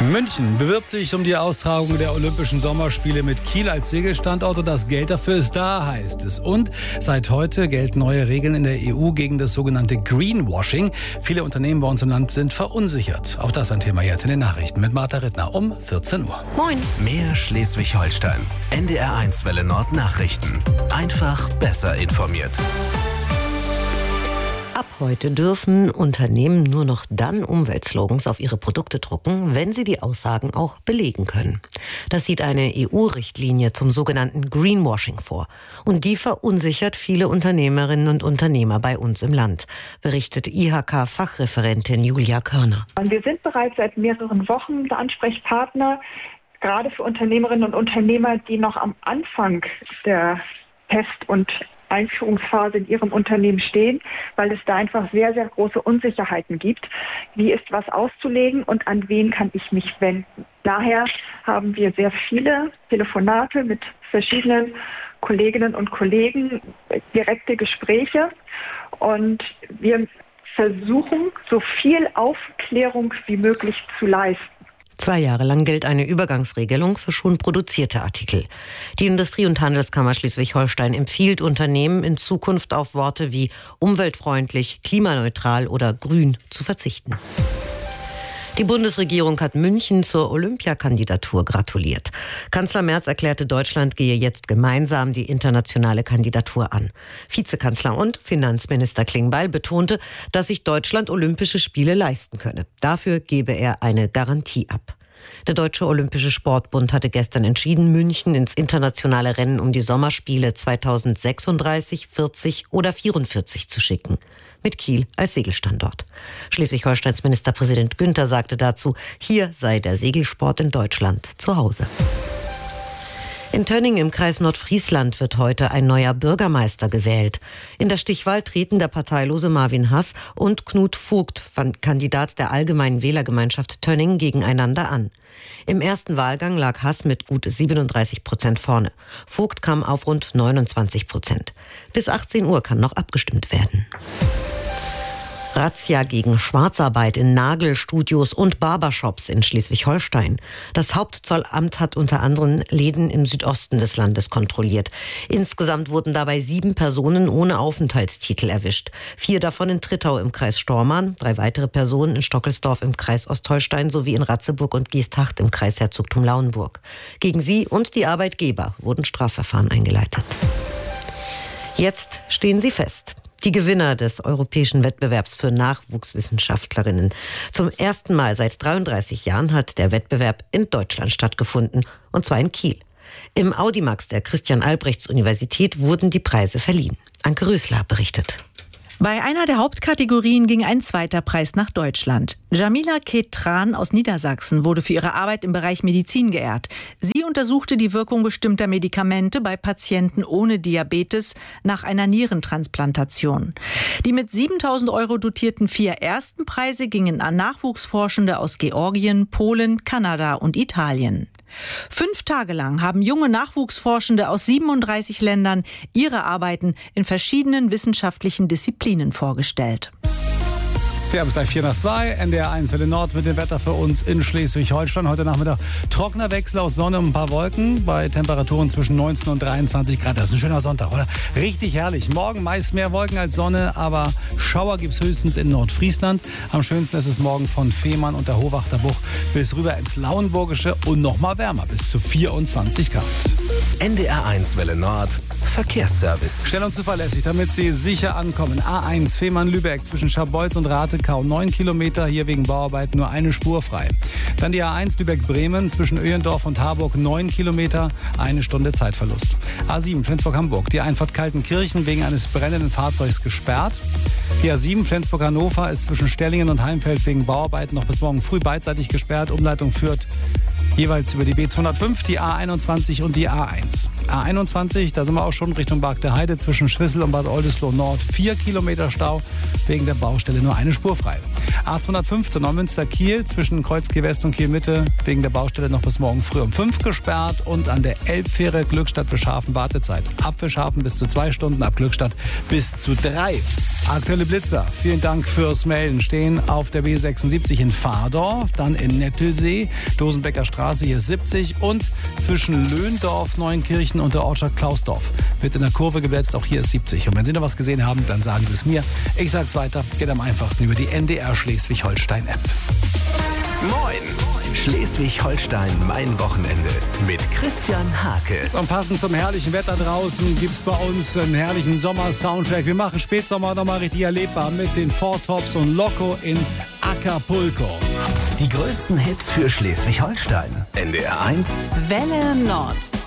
München bewirbt sich um die Austragung der Olympischen Sommerspiele mit Kiel als Segelstandort und das Geld dafür ist da, heißt es. Und seit heute gelten neue Regeln in der EU gegen das sogenannte Greenwashing. Viele Unternehmen bei uns im Land sind verunsichert. Auch das ein Thema jetzt in den Nachrichten mit Martha Rittner um 14 Uhr. Moin. Mehr Schleswig-Holstein. NDR1 Welle Nord Nachrichten. Einfach besser informiert. Ab heute dürfen Unternehmen nur noch dann Umweltslogans auf ihre Produkte drucken, wenn sie die Aussagen auch belegen können. Das sieht eine EU-Richtlinie zum sogenannten Greenwashing vor. Und die verunsichert viele Unternehmerinnen und Unternehmer bei uns im Land, berichtet IHK-Fachreferentin Julia Körner. Wir sind bereits seit mehreren Wochen der Ansprechpartner, gerade für Unternehmerinnen und Unternehmer, die noch am Anfang der Test- und Einführungsphase in ihrem Unternehmen stehen, weil es da einfach sehr, sehr große Unsicherheiten gibt. Wie ist was auszulegen und an wen kann ich mich wenden? Daher haben wir sehr viele Telefonate mit verschiedenen Kolleginnen und Kollegen, direkte Gespräche und wir versuchen, so viel Aufklärung wie möglich zu leisten. 2 Jahre lang gilt eine Übergangsregelung für schon produzierte Artikel. Die Industrie- und Handelskammer Schleswig-Holstein empfiehlt Unternehmen in Zukunft auf Worte wie umweltfreundlich, klimaneutral oder grün zu verzichten. Die Bundesregierung hat München zur Olympiakandidatur gratuliert. Kanzler Merz erklärte, Deutschland gehe jetzt gemeinsam die internationale Kandidatur an. Vizekanzler und Finanzminister Klingbeil betonte, dass sich Deutschland Olympische Spiele leisten könne. Dafür gebe er eine Garantie ab. Der Deutsche Olympische Sportbund hatte gestern entschieden, München ins internationale Rennen um die Sommerspiele 2036, 40 oder 44 zu schicken. Mit Kiel als Segelstandort. Schleswig-Holsteins Ministerpräsident Günther sagte dazu, hier sei der Segelsport in Deutschland zu Hause. In Tönning im Kreis Nordfriesland wird heute ein neuer Bürgermeister gewählt. In der Stichwahl treten der parteilose Marvin Hass und Knut Vogt, Kandidat der Allgemeinen Wählergemeinschaft Tönning, gegeneinander an. Im ersten Wahlgang lag Hass mit gut 37% vorne. Vogt kam auf rund 29%. Bis 18 Uhr kann noch abgestimmt werden. Razzia gegen Schwarzarbeit in Nagelstudios und Barbershops in Schleswig-Holstein. Das Hauptzollamt hat unter anderem Läden im Südosten des Landes kontrolliert. Insgesamt wurden dabei 7 Personen ohne Aufenthaltstitel erwischt. 4 davon in Trittau im Kreis Stormarn, 3 weitere Personen in Stockelsdorf im Kreis Ostholstein sowie in Ratzeburg und Geesthacht im Kreis Herzogtum Lauenburg. Gegen sie und die Arbeitgeber wurden Strafverfahren eingeleitet. Jetzt stehen sie fest. Die Gewinner des europäischen Wettbewerbs für Nachwuchswissenschaftlerinnen. Zum ersten Mal seit 33 Jahren hat der Wettbewerb in Deutschland stattgefunden, und zwar in Kiel. Im Audimax der Christian-Albrechts-Universität wurden die Preise verliehen. Anke Rösler berichtet. Bei einer der Hauptkategorien ging ein zweiter Preis nach Deutschland. Jamila Ketran aus Niedersachsen wurde für ihre Arbeit im Bereich Medizin geehrt. Sie untersuchte die Wirkung bestimmter Medikamente bei Patienten ohne Diabetes nach einer Nierentransplantation. Die mit 7.000 € dotierten 4 ersten Preise gingen an Nachwuchsforschende aus Georgien, Polen, Kanada und Italien. 5 Tage lang haben junge Nachwuchsforschende aus 37 Ländern ihre Arbeiten in verschiedenen wissenschaftlichen Disziplinen vorgestellt. Ja, bis gleich 2:04, NDR1 Welle Nord mit dem Wetter für uns in Schleswig-Holstein. Heute Nachmittag trockener Wechsel aus Sonne und ein paar Wolken bei Temperaturen zwischen 19 und 23 Grad. Das ist ein schöner Sonntag, oder? Richtig herrlich. Morgen meist mehr Wolken als Sonne, aber Schauer gibt es höchstens in Nordfriesland. Am schönsten ist es morgen von Fehmarn und der Hohwachter Bucht bis rüber ins Lauenburgische und noch mal wärmer, bis zu 24 Grad. NDR1 Welle Nord Verkehrsservice. Schnell und zuverlässig, damit Sie sicher ankommen. A1 Fehmarn-Lübeck zwischen Scharbeutz und Rathekau 9 Kilometer, hier wegen Bauarbeiten nur eine Spur frei. Dann die A1 Lübeck-Bremen zwischen Öhendorf und Harburg 9 Kilometer, 1 Stunde Zeitverlust. A7 Flensburg-Hamburg, die Einfahrt Kaltenkirchen wegen eines brennenden Fahrzeugs gesperrt. Die A7 Flensburg-Hannover ist zwischen Stellingen und Heimfeld wegen Bauarbeiten noch bis morgen früh beidseitig gesperrt. Umleitung führt jeweils über die B205, die A21 und die A1. A21, da sind wir auch schon Richtung Barg der Heide zwischen Schwissel und Bad Oldesloe Nord. 4 Kilometer Stau, wegen der Baustelle nur eine Spur frei. A215 Neumünster-Kiel zwischen Kreuzkirch West und Kiel Mitte, wegen der Baustelle noch bis morgen früh um 5 gesperrt. Und an der Elbfähre Glückstadt-Bischhafen Wartezeit. Ab Bischhafen bis zu 2 Stunden, ab Glückstadt bis zu 3. Aktuelle Blitzer, vielen Dank fürs Melden, stehen auf der B76 in Fahrdorf, dann in Nettelsee, Dosenbecker Straße, hier ist 70 und zwischen Löhndorf, Neuenkirchen und der Ortschaft Klausdorf wird in der Kurve geblitzt, auch hier ist 70. Und wenn Sie noch was gesehen haben, dann sagen Sie es mir. Ich sag's weiter, geht am einfachsten über die NDR Schleswig-Holstein-App. Moin! Schleswig-Holstein, mein Wochenende mit Christian Hake. Und passend zum herrlichen Wetter draußen gibt's bei uns einen herrlichen Sommer-Soundtrack. Wir machen Spätsommer nochmal richtig erlebbar mit den Four Tops und Loco in Acapulco. Die größten Hits für Schleswig-Holstein. NDR 1 Welle Nord.